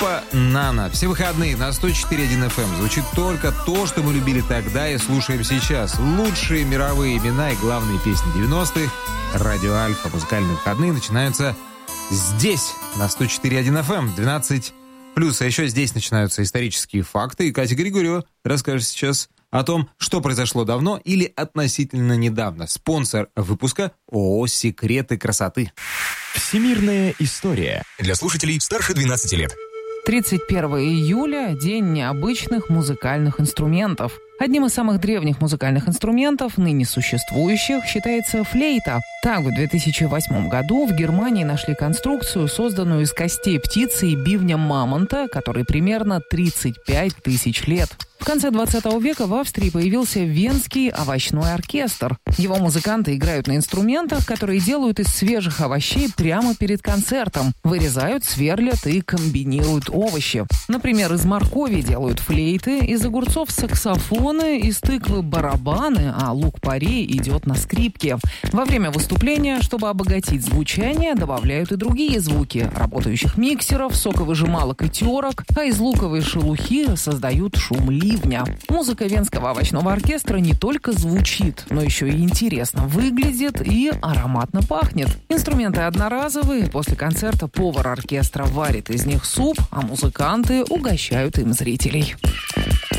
Группа «Нано». Все выходные на 104.1 FM. Звучит только то, что мы любили тогда и слушаем сейчас. Лучшие мировые имена и главные песни 90-х. Радио Альфа. Музыкальные выходные начинаются здесь, на 104.1 FM. 12+. А еще здесь начинаются исторические факты. И Катя Григорьева расскажет сейчас о том, что произошло давно или относительно недавно. Спонсор выпуска ООО «Секреты красоты». Всемирная история. Для слушателей старше 12 лет. 31 июля – День необычных музыкальных инструментов. Одним из самых древних музыкальных инструментов, ныне существующих, считается флейта. Так, в 2008 году в Германии нашли конструкцию, созданную из костей птицы и бивня мамонта, который примерно 35 тысяч лет. В конце 20 века в Австрии появился Венский овощной оркестр. Его музыканты играют на инструментах, которые делают из свежих овощей прямо перед концертом. Вырезают, сверлят и комбинируют овощи. Например, из моркови делают флейты, из огурцов саксофоны, из тыквы барабаны, а лук-порей идет на скрипке. Во время выступления, чтобы обогатить звучание, добавляют и другие звуки – работающих миксеров, соковыжималок и терок, а из луковой шелухи создают шум ливня. Музыка Венского овощного оркестра не только звучит, но еще и интересно выглядит и ароматно пахнет. Инструменты одноразовые. После концерта повар оркестра варит из них суп, а музыканты угощают им зрителей.